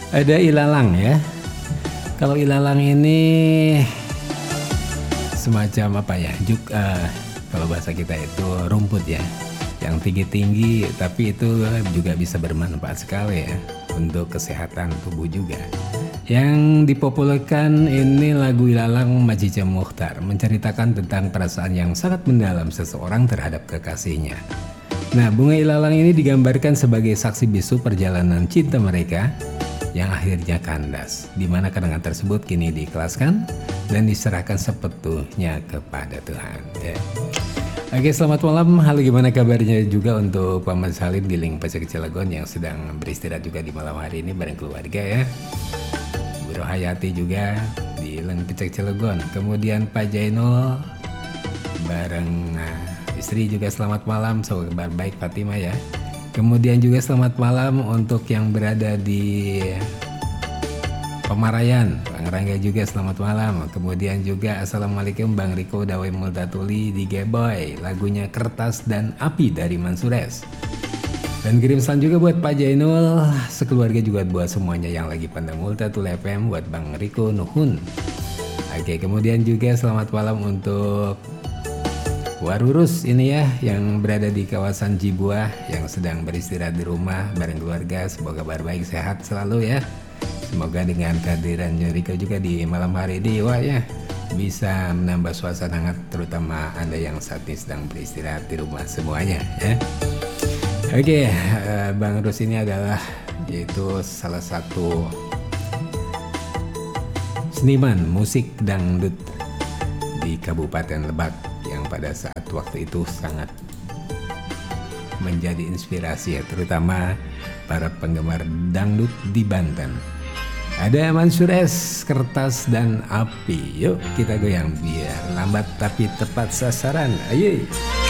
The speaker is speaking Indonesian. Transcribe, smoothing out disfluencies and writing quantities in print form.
Ada ilalang ya. Kalau ilalang ini semacam apa ya? Kalau bahasa kita itu rumput ya. Yang tinggi-tinggi, tapi itu juga bisa bermanfaat sekali ya untuk kesehatan tubuh juga. Yang dipopulerkan ini lagu ilalang Majica Muchtar, menceritakan tentang perasaan yang sangat mendalam seseorang terhadap kekasihnya. Nah, bunga ilalang ini digambarkan sebagai saksi bisu perjalanan cinta mereka yang akhirnya kandas, di mana kenangan tersebut kini diikhlaskan dan diserahkan sepenuhnya kepada Tuhan. Ya. Oke, selamat malam. Halo, gimana kabarnya juga untuk Pak Mas Salim di Link Pecek Cilegon yang sedang beristirahat juga di malam hari ini bareng keluarga ya. Bu Rohayati juga di Link Pecek Cilegon. Kemudian Pak Jainul bareng istri juga selamat malam. Semoga kabar baik Fatima ya. Kemudian juga selamat malam untuk yang berada di Pemarayan, Bang Rangga juga selamat malam. Kemudian juga assalamualaikum Bang Riko Dawei Multatuli di Geboy, lagunya Kertas dan Api dari Mansures. Dan kirim salam juga buat Pak Jainul, sekeluarga juga buat semuanya yang lagi pandang Multatuli FM, buat Bang Riko Nuhun. Oke, kemudian juga selamat malam untuk Warurus ini ya, yang berada di kawasan Cibuah, yang sedang beristirahat di rumah bareng keluarga. Semoga kabar baik, sehat selalu ya. Semoga dengan kehadiran Riko juga di malam hari ini wah ya, bisa menambah suasana hangat, terutama Anda yang saat ini sedang beristirahat di rumah semuanya ya. Oke, Bang Rus ini adalah yaitu salah satu seniman musik dangdut di Kabupaten Lebak yang pada saat waktu itu sangat menjadi inspirasi ya, terutama para penggemar dangdut di Banten. Ada Mansures, Kertas dan Api. Yuk kita goyang biar lambat tapi tepat sasaran. Ayo.